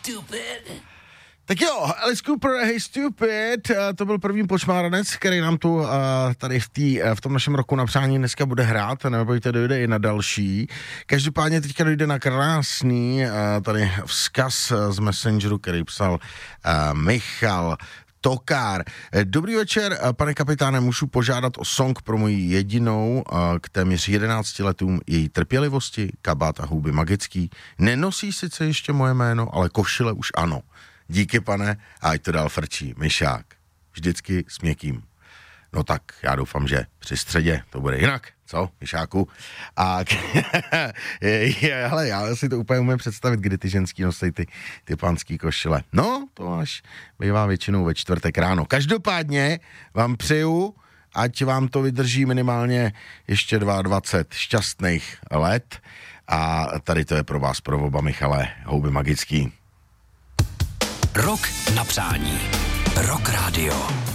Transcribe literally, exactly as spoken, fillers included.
stupid. Tak jo, Alice Cooper, Hey Stupid, to byl první počmáranec, který nám tu tady v, tý, v tom našem roku na přání dneska bude hrát, nebojte, dojde i na další. Každopádně teďka dojde na krásný tady vzkaz z Messengeru, který psal Michal Tokár. Dobrý večer, pane kapitáne, můžu požádat o song pro moji jedinou k téměř jedenácti letům její trpělivosti, kabát a houby magický. Nenosí sice ještě moje jméno, ale košile už ano. Díky, pane, a ať to dál frčí. Myšák. Vždycky s měkkým. No tak, já doufám, že při středě to bude jinak. Co, Myšáku? A hele, já si to úplně umím představit, kdy ty ženský nosí ty, ty pánský košile. No, to až bývá většinou ve čtvrtek ráno. Každopádně vám přeju, ať vám to vydrží minimálně ještě dvacet dva šťastných let. A tady to je pro vás, pro oba, Michale, houby magický. Rok na přání. Rock Radio.